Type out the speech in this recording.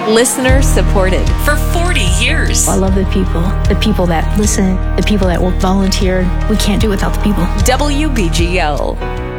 Listener supported for 40 years. I love the people that listen, the people that will volunteer. We can't do it without the people. WBGL.